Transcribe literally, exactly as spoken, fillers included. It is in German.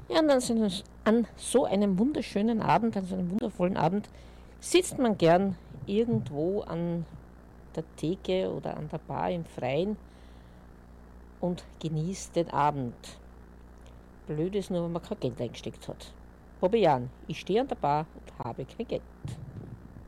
Ja, und dann so einem- an so einem wunderschönen Abend, an so einem wundervollen Abend, sitzt man gern irgendwo an der Theke oder an der Bar im Freien und genießt den Abend. Blöd ist nur, wenn man kein Geld eingesteckt hat. Habe Jan, ich stehe an der Bar und habe kein Geld.